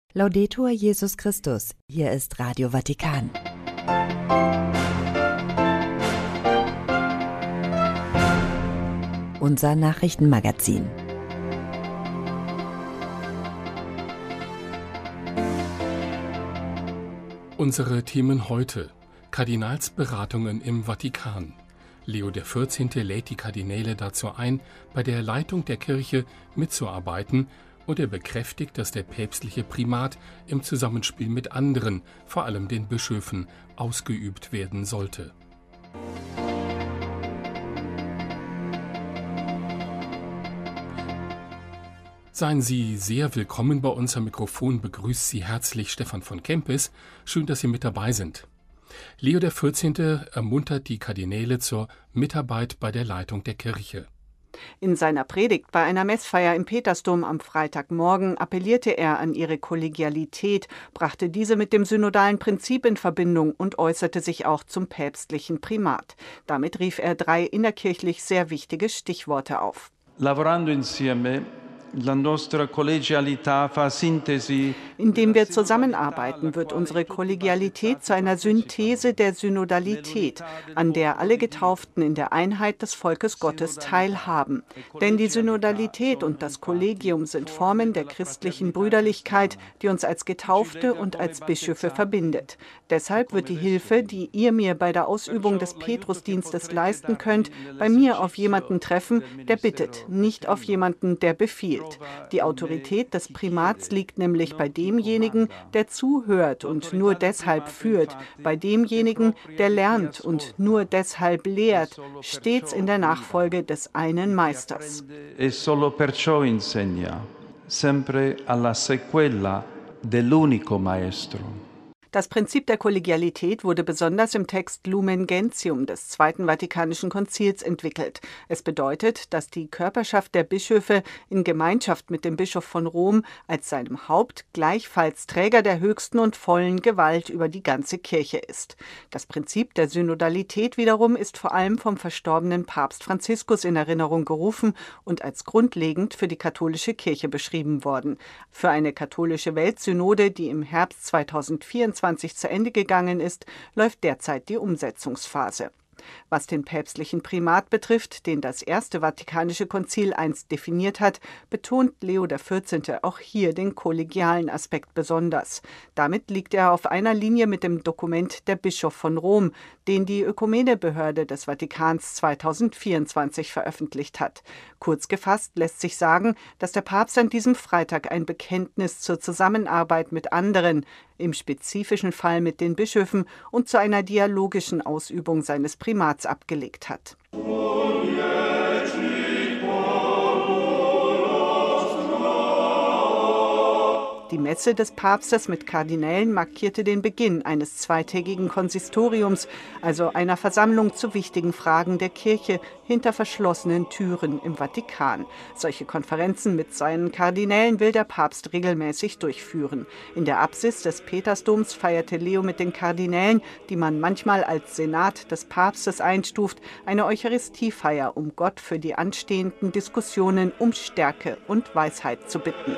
Laudetur Jesus Christus, hier ist Radio Vatikan. Unser Nachrichtenmagazin. Unsere Themen heute: Kardinalsberatungen im Vatikan. Leo XIV. Lädt die Kardinäle dazu ein, bei der Leitung der Kirche mitzuarbeiten, und er bekräftigt, dass der päpstliche Primat im Zusammenspiel mit anderen, vor allem den Bischöfen, ausgeübt werden sollte. Seien Sie sehr willkommen bei uns. Am Mikrofon begrüßt Sie herzlich Stefan von Kempis. Schön, dass Sie mit dabei sind. Leo XIV. Ermuntert die Kardinäle zur Mitarbeit bei der Leitung der Kirche. In seiner Predigt bei einer Messfeier im Petersdom am Freitagmorgen appellierte er an ihre Kollegialität, brachte diese mit dem synodalen Prinzip in Verbindung und äußerte sich auch zum päpstlichen Primat. Damit rief er 3 innerkirchlich sehr wichtige Stichworte auf. Lavorando insieme, la nostra collegialità fa sintesi. Indem wir zusammenarbeiten, wird unsere Kollegialität zu einer Synthese der Synodalität, an der alle Getauften in der Einheit des Volkes Gottes teilhaben. Denn die Synodalität und das Kollegium sind Formen der christlichen Brüderlichkeit, die uns als Getaufte und als Bischöfe verbindet. Deshalb wird die Hilfe, die ihr mir bei der Ausübung des Petrusdienstes leisten könnt, bei mir auf jemanden treffen, der bittet, nicht auf jemanden, der befiehlt. Die Autorität des Primats liegt nämlich bei demjenigen, der zuhört und nur deshalb führt, bei demjenigen, der lernt und nur deshalb lehrt, stets in der Nachfolge des einen Meisters. E solo perciò insegna, sempre alla sequela dell'unico maestro. Das Prinzip der Kollegialität wurde besonders im Text Lumen Gentium des Zweiten Vatikanischen Konzils entwickelt. Es bedeutet, dass die Körperschaft der Bischöfe in Gemeinschaft mit dem Bischof von Rom als seinem Haupt gleichfalls Träger der höchsten und vollen Gewalt über die ganze Kirche ist. Das Prinzip der Synodalität wiederum ist vor allem vom verstorbenen Papst Franziskus in Erinnerung gerufen und als grundlegend für die katholische Kirche beschrieben worden. Für eine katholische Weltsynode, die im Herbst 2024 zu Ende gegangen ist, läuft derzeit die Umsetzungsphase. Was den päpstlichen Primat betrifft, den das Erste Vatikanische Konzil einst definiert hat, betont Leo XIV. Auch hier den kollegialen Aspekt besonders. Damit liegt er auf einer Linie mit dem Dokument Der Bischof von Rom, den die Ökumenebehörde des Vatikans 2024 veröffentlicht hat. Kurz gefasst lässt sich sagen, dass der Papst an diesem Freitag ein Bekenntnis zur Zusammenarbeit mit anderen, im spezifischen Fall mit den Bischöfen, und zu einer dialogischen Ausübung seines Primats abgelegt hat. Die Messe des Papstes mit Kardinälen markierte den Beginn eines zweitägigen Konsistoriums, also einer Versammlung zu wichtigen Fragen der Kirche hinter verschlossenen Türen im Vatikan. Solche Konferenzen mit seinen Kardinälen will der Papst regelmäßig durchführen. In der Apsis des Petersdoms feierte Leo mit den Kardinälen, die man manchmal als Senat des Papstes einstuft, eine Eucharistiefeier, um Gott für die anstehenden Diskussionen um Stärke und Weisheit zu bitten.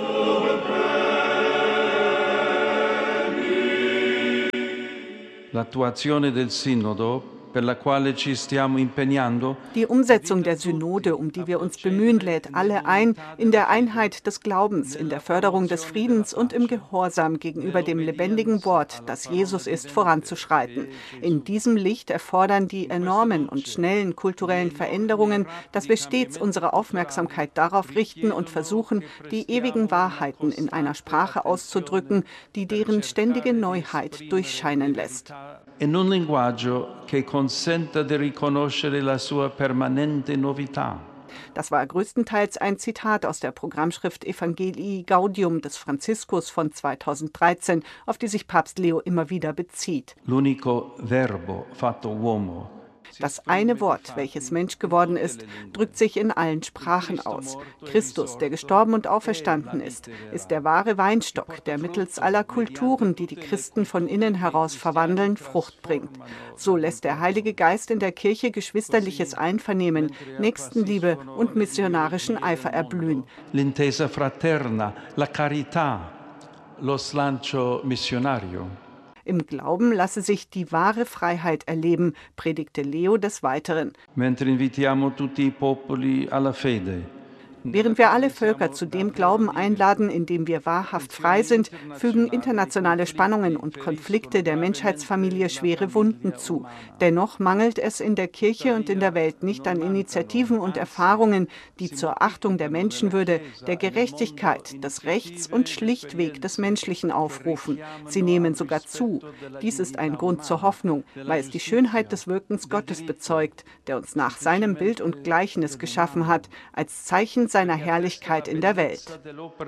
L'attuazione del Sinodo, per la quale ci stiamo impegnando. Die Umsetzung der Synode, um die wir uns bemühen, lädt alle ein, in der Einheit des Glaubens, in der Förderung des Friedens und im Gehorsam gegenüber dem lebendigen Wort, das Jesus ist, voranzuschreiten. In diesem Licht erfordern die enormen und schnellen kulturellen Veränderungen, dass wir stets unsere Aufmerksamkeit darauf richten und versuchen, die ewigen Wahrheiten in einer Sprache auszudrücken, die deren ständige Neuheit durchscheinen lässt. In un linguaggio che consenta di riconoscere la sua permanente novità. Das war größtenteils ein Zitat aus der Programmschrift Evangelii Gaudium des Franziskus von 2013, auf die sich Papst Leo immer wieder bezieht. L'unico verbo fatto uomo. Das eine Wort, welches Mensch geworden ist, drückt sich in allen Sprachen aus. Christus, der gestorben und auferstanden ist der wahre Weinstock, der mittels aller Kulturen, die die Christen von innen heraus verwandeln, Frucht bringt. So lässt der Heilige Geist in der Kirche geschwisterliches Einvernehmen, Nächstenliebe und missionarischen Eifer erblühen. L'intesa fraterna, la carità. lo slancio missionario. Im Glauben lasse sich die wahre Freiheit erleben, predigte Leo des Weiteren. Mentre invitiamo tutti i popoli alla fede. Während wir alle Völker zu dem Glauben einladen, in dem wir wahrhaft frei sind, fügen internationale Spannungen und Konflikte der Menschheitsfamilie schwere Wunden zu. Dennoch mangelt es in der Kirche und in der Welt nicht an Initiativen und Erfahrungen, die zur Achtung der Menschenwürde, der Gerechtigkeit, des Rechts und schlichtweg des Menschlichen aufrufen. Sie nehmen sogar zu. Dies ist ein Grund zur Hoffnung, weil es die Schönheit des Wirkens Gottes bezeugt, der uns nach seinem Bild und Gleichnis geschaffen hat, als Zeichen seiner Herrlichkeit in der Welt.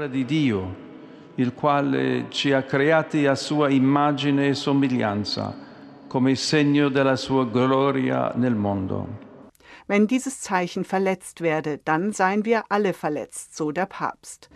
Il quale ci ha creati a sua immagine e somiglianza, come segno della sua gloria nel mondo. Wenn dieses Zeichen verletzt werde, dann seien wir alle verletzt, so der Papst.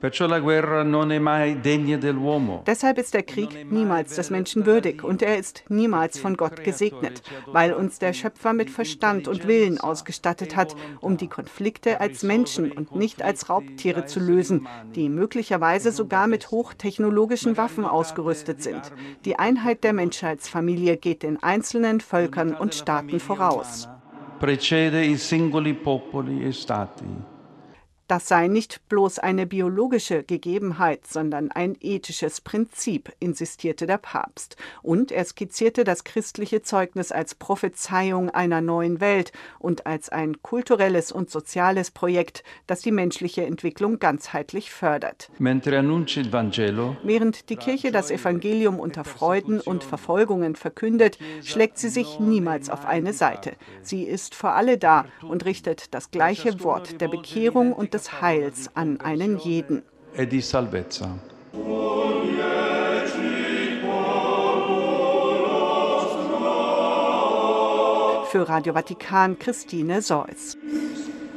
Deshalb ist der Krieg niemals des Menschen würdig und er ist niemals von Gott gesegnet, weil uns der Schöpfer mit Verstand und Willen ausgestattet hat, um die Konflikte als Menschen und nicht als Raubtiere zu lösen, die möglicherweise sogar mit hochtechnologischen Waffen ausgerüstet sind. Die Einheit der Menschheitsfamilie geht den einzelnen Völkern und Staaten voraus. Precede i singoli popoli e stati. Das sei nicht bloß eine biologische Gegebenheit, sondern ein ethisches Prinzip, insistierte der Papst. Und er skizzierte das christliche Zeugnis als Prophezeiung einer neuen Welt und als ein kulturelles und soziales Projekt, das die menschliche Entwicklung ganzheitlich fördert. Während die Kirche das Evangelium unter Freuden und Verfolgungen verkündet, schlägt sie sich niemals auf eine Seite. Sie ist für alle da und richtet das gleiche Wort der Bekehrung und des Heils an einen jeden. Für Radio Vatikan Christine Seuss.